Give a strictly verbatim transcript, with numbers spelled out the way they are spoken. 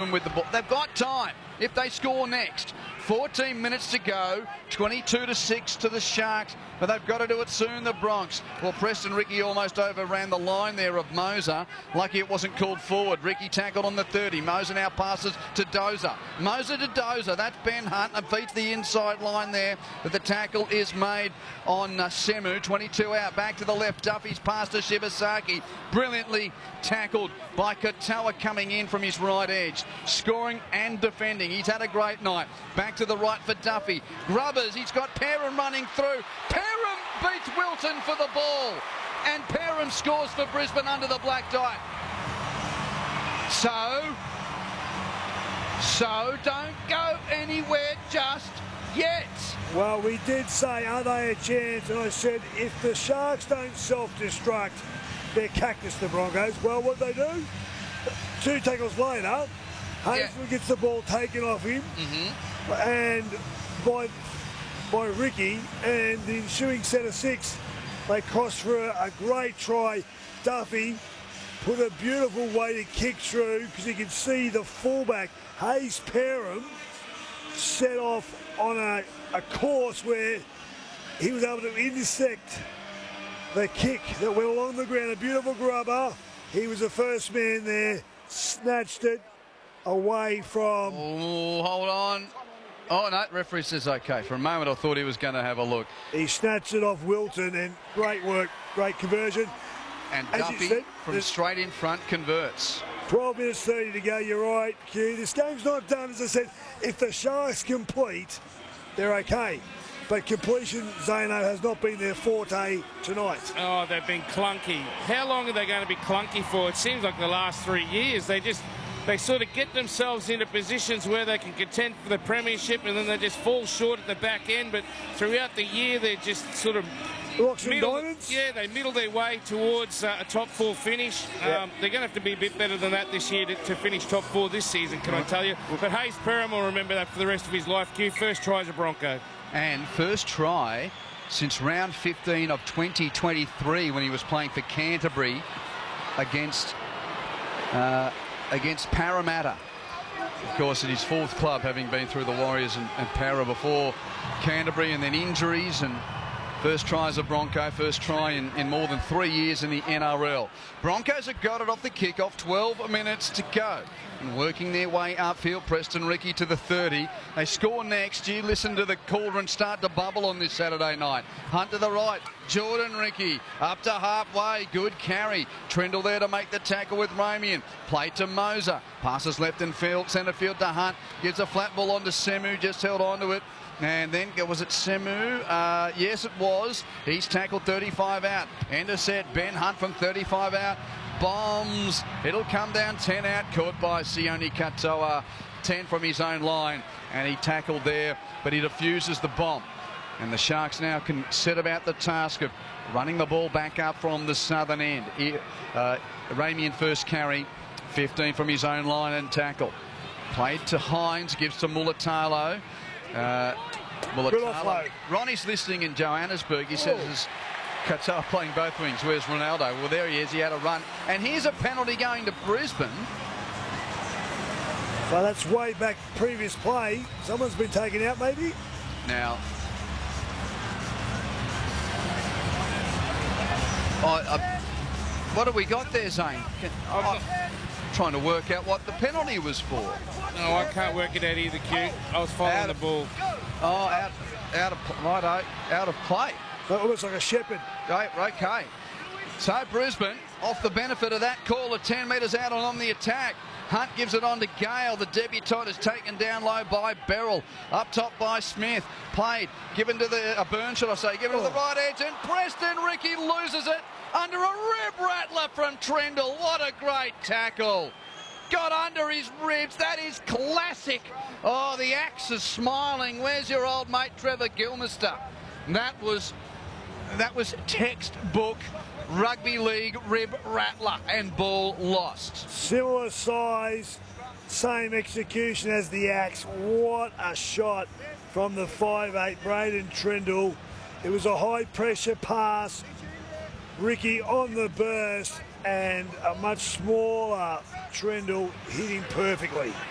Brisbane with the ball. They've got time if they score next. fourteen minutes to go, twenty-two to six to the Sharks, but they've got to do it soon, the Bronx. Well, Preston Ricky almost overran the line there of Moser. Lucky it wasn't called forward. Ricky tackled on the thirty. Moser now passes to Dozer. Moser to Dozer. That's Ben Hunt and beats the inside line there, but the tackle is made on uh, Semu. twenty-two out. Back to the left. Duffy's pass to Shibasaki. Brilliantly tackled by Katoa coming in from his right edge. Scoring and defending. He's had a great night. Back to the right for Duffy. Grubbers, he's got Perham running through. Perham beats Wilton for the ball. And Perham scores for Brisbane under the black dye. So, so don't go anywhere just yet. Well, we did say, are they a chance? And I said, if the Sharks don't self-destruct, they're cactus the Broncos. Well, what they do? Two tackles later, Hazelwood yeah. gets the ball taken off him. Mm-hmm. And by by Ricky, and the ensuing set of six, they cross for a, a great try. Duffy put a beautiful weighted kick through because you can see the fullback, Hayes Perham, set off on a, a course where he was able to intersect the kick that went along the ground. A beautiful grubber. He was the first man there, snatched it away from... Oh, hold on. Oh, no, referee says okay. For a moment, I thought he was going to have a look. He snatched it off Wilton, and great work, great conversion. And As Duffy, said, from straight in front, converts. twelve minutes thirty to go, you're right, Q. This game's not done, as I said. If the Sharks complete, they're okay. But completion, Zano, has not been their forte tonight. Oh, they've been clunky. How long are they going to be clunky for? It seems like the last three years. They just... They sort of get themselves into positions where they can contend for the premiership, and then they just fall short at the back end. But throughout the year, they're just sort of Rocks and middle, diamonds. yeah, they middle their way towards uh, a top four finish. Yeah. Um, they're going to have to be a bit better than that this year to, to finish top four this season, can I tell you? But Hayes Perham will remember that for the rest of his life. Q, first try as a Bronco. And first try since round fifteen of twenty twenty-three, when he was playing for Canterbury against... Uh, against Parramatta. Of course, at his fourth club, having been through the Warriors and, and Para before Canterbury, and then injuries, and first try as a Bronco, first try in, in more than three years in the N R L. Broncos have got it off the kickoff, twelve minutes to go. And working their way upfield, Preston Ricky to the thirty. They score next. You listen to the cauldron start to bubble on this Saturday night. Hunt to the right. Jordan Ricky up to halfway. Good carry. Trindle there to make the tackle with Ramian. Play to Moser. Passes left and field, centre field to Hunt. Gives a flat ball on to Semu. Just held on to it. And then, was it Semu? Uh, yes, it was. He's tackled thirty-five out. End of set. Ben Hunt from thirty-five out. Bombs. It'll come down ten out. Caught by Sione Katoa. ten from his own line. And he tackled there, but he defuses the bomb. And the Sharks now can set about the task of running the ball back up from the southern end. He, uh, Ramian first carry. fifteen from his own line and tackle. Played to Hines. Gives to Mulatalo. Uh, Mulatalo. Ronnie's listening in Johannesburg. He says there's Katoa playing both wings. Where's Ronaldo? Well, there he is. He had a run. And here's a penalty going to Brisbane. So that's way back previous play. Someone's been taken out, maybe? Now, I, I, what have we got there, Zane? Can, I, I'm trying to work out what the penalty was for. No, I can't work it out either, Q. I was following Out the of- ball. Oh, out, out of righto, out of play. That looks like a shepherd. Right, okay. So Brisbane, off the benefit of that call, at ten metres out and on the attack. Hunt gives it on to Gale. The debutant is taken down low by Beryl. Up top by Smith. Played. Given to the... A burn, should I say. Given oh. to the right edge. And Preston Ricky loses it under a rib rattler from Trindle. What a great tackle. Got under his ribs. That is classic. Oh, the axe is smiling. Where's your old mate Trevor Gilmister? That was... That was textbook rugby league rib rattler, and ball lost. Similar size, same execution as the axe. What a shot from the five eight Braden Trindle. It was a high pressure pass. Ricky on the burst, and a much smaller Trindle hitting perfectly.